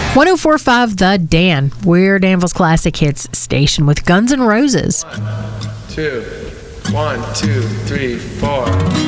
1045 The Dan. We're Danville's Classic Hits station with Guns N' Roses. 1, 2, 3, 4.